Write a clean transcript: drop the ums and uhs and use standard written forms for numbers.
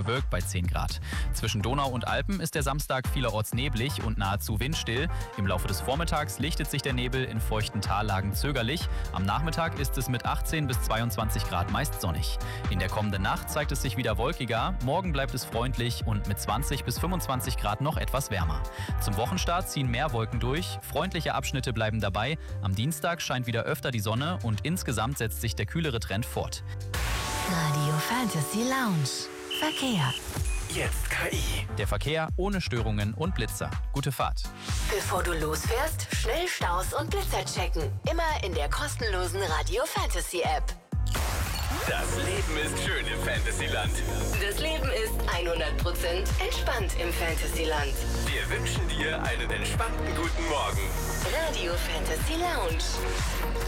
bewölkt bei 10 Grad. Zwischen Donau und Alpen ist der Samstag vielerorts neblig und nahezu windstill. Im Laufe des Vormittags lichtet sich der Nebel in feuchten Tallagen zögerlich. Am Nachmittag ist es mit 18 bis 22 Grad meist sonnig. In der kommenden Nacht zeigt es sich wieder wolkiger. Morgen bleibt es freundlich und mit 20 bis 25 Grad noch etwas wärmer. Zum Wochenstart ziehen mehr Wolken durch. Freundliche Abschnitte bleiben dabei. Am Dienstag scheint wieder öfter die Sonne und insgesamt setzt sich der kühlere Trend fort. Radio Fantasy Lounge. Verkehr. Jetzt KI. Der Verkehr ohne Störungen und Blitzer. Gute Fahrt. Bevor du losfährst, schnell Staus und Blitzer checken. Immer in der kostenlosen Radio Fantasy App. Das Leben ist schön im Fantasyland. Das Leben ist 100% entspannt im Fantasyland. Wir wünschen dir einen entspannten guten Morgen. Radio Fantasy Lounge.